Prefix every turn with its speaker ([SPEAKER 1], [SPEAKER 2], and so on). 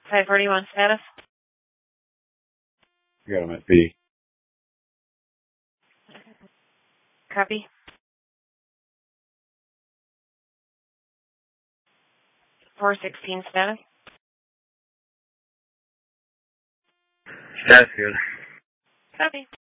[SPEAKER 1] 541 status.
[SPEAKER 2] I got him at B.
[SPEAKER 1] Copy. 416 status.
[SPEAKER 3] Status good.
[SPEAKER 1] Copy.